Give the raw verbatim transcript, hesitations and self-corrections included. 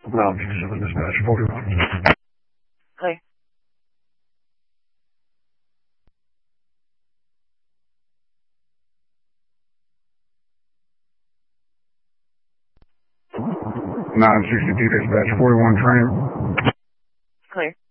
Ground seven dispatch forty-one. Clear. nine sixty-two dispatch forty-one train. Clear.